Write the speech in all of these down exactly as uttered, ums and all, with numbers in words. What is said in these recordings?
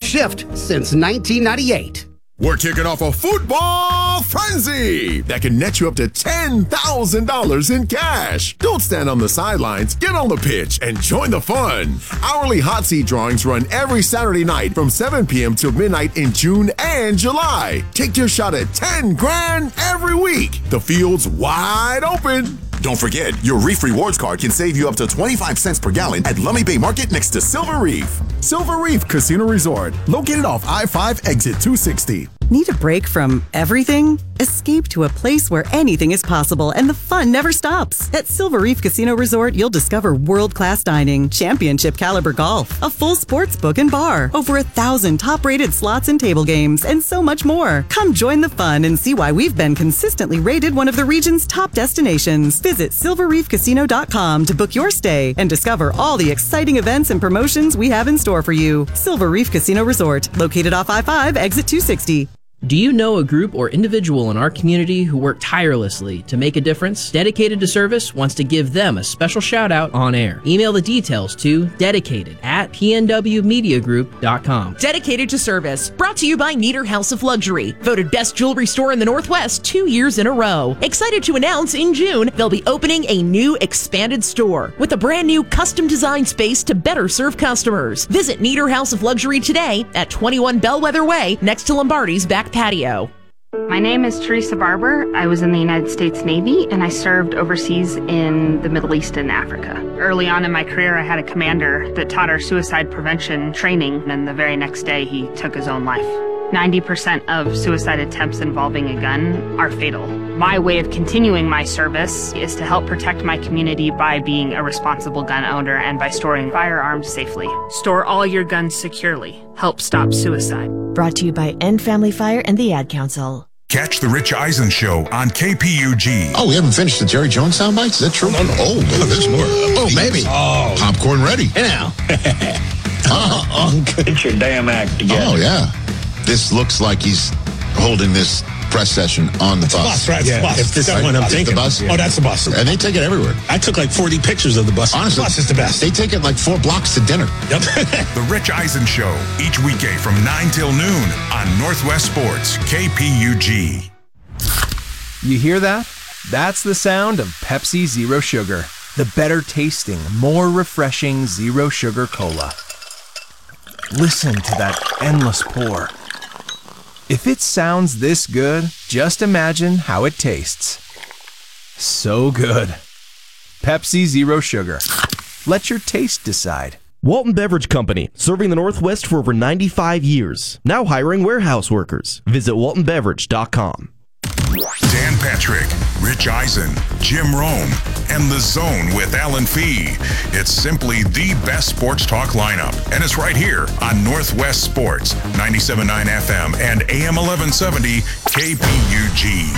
shift since nineteen ninety-eight. We're kicking off a football frenzy that can net you up to ten thousand dollars in cash. Don't stand on the sidelines. Get on the pitch and join the fun. Hourly hot seat drawings run every Saturday night from seven p.m. till midnight in June and July. Take your shot at ten grand every week. The field's wide open. Don't forget, your Reef Rewards card can save you up to twenty-five cents per gallon at Lummi Bay Market next to Silver Reef. Silver Reef Casino Resort, located off I five exit two sixty. Need a break from everything? Escape to a place where anything is possible and the fun never stops. At Silver Reef Casino Resort, you'll discover world-class dining, championship caliber golf, a full sports book and bar, over a thousand top-rated slots and table games, and so much more. Come join the fun and see why we've been consistently rated one of the region's top destinations. Visit silver reef casino dot com to book your stay and discover all the exciting events and promotions we have in store for you. Silver Reef Casino Resort, located off I five, exit two sixty. Do you know a group or individual in our community who work tirelessly to make a difference? Dedicated to Service wants to give them a special shout out on air. Email the details to dedicated at p n w media group dot com. Dedicated to Service, brought to you by Nieder House of Luxury, voted best jewelry store in the Northwest two years in a row. Excited to announce in June they'll be opening a new expanded store with a brand new custom design space to better serve customers. Visit Nieder House of Luxury today at twenty-one Bellwether Way next to Lombardi's back patio. My name is Teresa Barber. I was in the United States Navy and I served overseas in the Middle East and Africa. Early on in my career, I had a commander that taught our suicide prevention training, and the very next day he took his own life. ninety percent of suicide attempts involving a gun are fatal. My way of continuing my service is to help protect my community by being a responsible gun owner and by storing firearms safely. Store all your guns securely. Help stop suicide. Brought to you by End Family Fire and the Ad Council. Catch the Rich Eisen Show on K P U G. Oh, we haven't finished the Jerry Jones sound bites? Is that true? Oh, no. Oh, oh, there's more. Oh, maybe. Oh. Popcorn ready. Hey now. uh, uh, Get your damn act together. Oh, yeah. This looks like he's holding this press session on the it's bus. The bus, right? It's yeah. the bus. If this right? is what I'm Is thinking. The bus? Oh, that's the bus. And they take it everywhere. I took like forty pictures of the bus. Honestly, the bus is the best. They take it like four blocks to dinner. Yep. The Rich Eisen Show, each weekday from nine till noon on Northwest Sports, K P U G. You hear that? That's the sound of Pepsi Zero Sugar. The better tasting, more refreshing zero sugar cola. Listen to that endless pour. If it sounds this good, just imagine how it tastes. So good. Pepsi Zero Sugar. Let your taste decide. Walton Beverage Company, serving the Northwest for over ninety-five years. Now hiring warehouse workers. Visit walton beverage dot com. Dan Patrick, Rich Eisen, Jim Rome, and The Zone with Alan Fee. It's simply the best sports talk lineup, and it's right here on Northwest Sports, ninety-seven point nine F M and A M eleven seventy K P U G.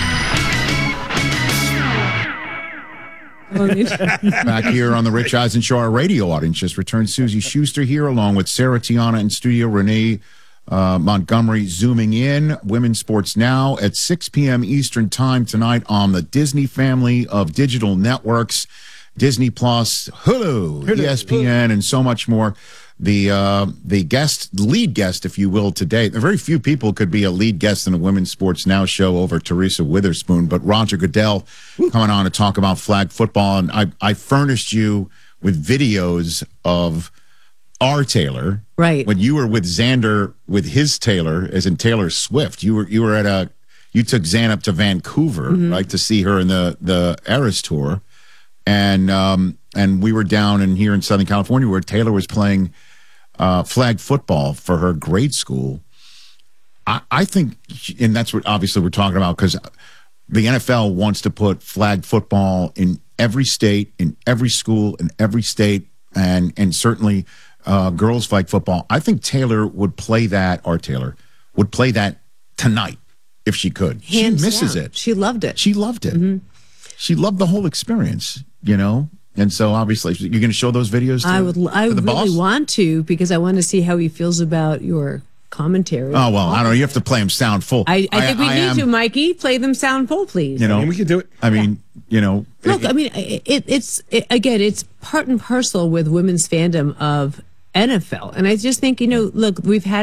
Back here on the Rich Eisen Show, our radio audience just returned. Susie Schuster here, along with Sarah Tiana in studio, Renee Uh, Montgomery zooming in. Women's Sports Now at six p.m. Eastern Time tonight on the Disney family of digital networks, Disney Plus, Hulu, Hulu. E S P N, and so much more. The uh, the guest, lead guest, if you will, today. Very few people could be a lead guest in a Women's Sports Now show over Teresa Witherspoon, but Roger Goodell coming on to talk about flag football, and I, I furnished you with videos of our Taylor, right? When you were with Xander, with his Taylor, as in Taylor Swift, you were you were at a you took Xan up to Vancouver, mm-hmm. right, to see her in the the Eras tour, and um and we were down in here in Southern California where Taylor was playing uh, flag football for her grade school. I, I think, and that's what obviously we're talking about, because the N F L wants to put flag football in every state, in every school, in every state, and and certainly. Uh, girls flag football. I think Taylor would play that, or Taylor would play that tonight if she could. Hands she misses down. it. She loved it. She loved it. Mm-hmm. She loved the whole experience, you know? And so obviously, you're going to show those videos to, I would. I to the really boss? want to, because I want to see how he feels about your commentary. Oh, well, I don't know. You have to play them sound full. I, I think we I need am, to, Mikey. Play them sound full, please. You know, I mean, we can do it. I mean, yeah. you know. Look, it, I mean, it, it's, it, again, it's part and parcel with women's fandom of N F L. And I just think, you know, look, we've had